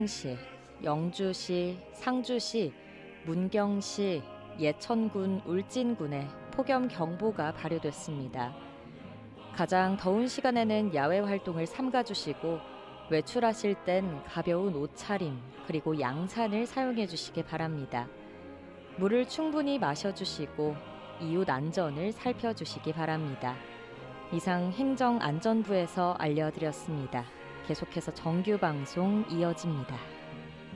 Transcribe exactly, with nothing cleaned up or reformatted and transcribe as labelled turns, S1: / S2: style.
S1: 시, 영주시, 상주시, 문경시, 예천군, 울진군에 폭염 경보가 발효됐습니다. 가장 더운 시간에는 야외 활동을 삼가주시고 외출하실 땐 가벼운 옷차림 그리고 양산을 사용해 주시기 바랍니다. 물을 충분히 마셔주시고 이웃 안전을 살펴주시기 바랍니다. 이상 행정안전부에서 알려드렸습니다. 계속해서 정규 방송 이어집니다.